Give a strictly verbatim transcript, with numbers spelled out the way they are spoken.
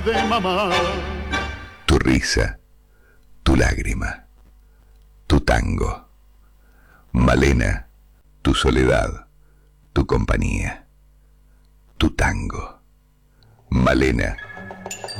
de mamá. Tu risa, tu lágrima, tu tango. Malena, tu soledad, tu compañía, tu tango. Malena,